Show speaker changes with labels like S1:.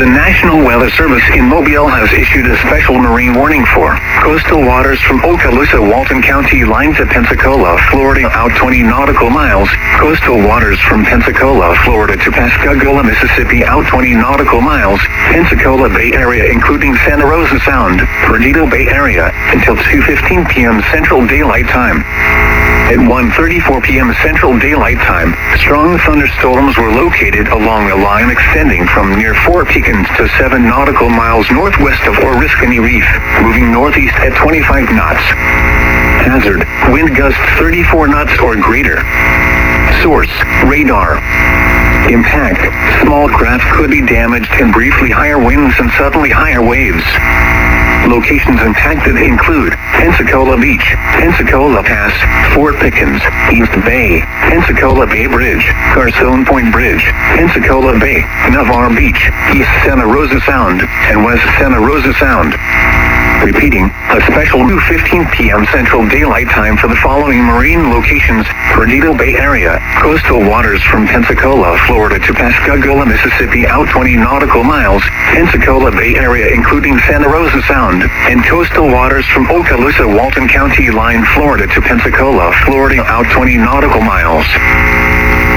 S1: The National Weather Service in Mobile has issued a special marine warning for coastal waters from Okaloosa, Walton County line to Pensacola, Florida out 20 nautical miles. Coastal waters from Pensacola, Florida to Pascagoula, Mississippi out 20 nautical miles. Pensacola Bay Area including Santa Rosa Sound, Perdido Bay Area until 2:15 p.m. Central Daylight Time. At 1:34 p.m. Central Daylight Time, strong thunderstorms were located along a line extending from near Fort Pecans to 7 nautical miles northwest of Oriskany Reef, moving northeast at 25 knots. Hazard, wind gusts 34 knots or greater. Source, radar. Impact, small craft could be damaged and briefly higher winds and suddenly higher waves. Locations impacted include Pensacola Beach, Pensacola Pass, Fort Pickens, East Bay, Pensacola Bay Bridge, Garcon Point Bridge, Pensacola Bay, Navarre Beach, East Santa Rosa Sound, and West Santa Rosa Sound. Repeating, a special 2:15 p.m. Central Daylight Time for the following marine locations: Perdido Bay Area, coastal waters from Pensacola, Florida to Pascagoula, Mississippi out 20 nautical miles, Pensacola Bay Area including Santa Rosa Sound, and coastal waters from Okaloosa, Walton County line, Florida to Pensacola, Florida out 20 nautical miles.